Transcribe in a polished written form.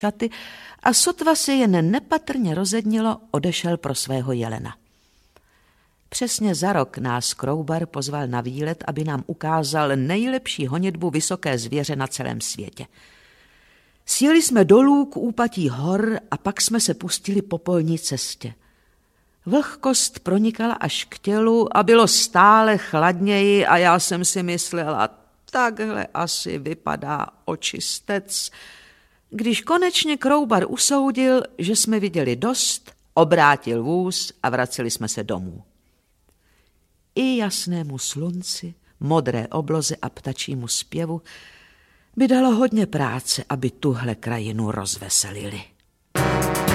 šaty a sotva se jen nepatrně rozednilo, odešel pro svého jelena. Přesně za rok nás Kroubar pozval na výlet, aby nám ukázal nejlepší honitbu vysoké zvěře na celém světě. Sjeli jsme dolů k úpatí hor a pak jsme se pustili po polní cestě. Vlhkost pronikala až k tělu a bylo stále chladněji a já jsem si myslela, takhle asi vypadá očistec. Když konečně Kroubar usoudil, že jsme viděli dost, obrátil vůz a vraceli jsme se domů. I jasnému slunci, modré obloze a ptačímu zpěvu by dalo hodně práce, aby tuhle krajinu rozveselili.